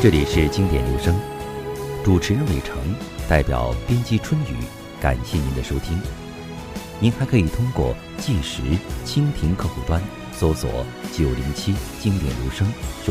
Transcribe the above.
这里是经典留声，主持人伟成，代表编辑春雨，感谢您的收听。您还可以通过计时蜻蜓客户端搜索907经典留声收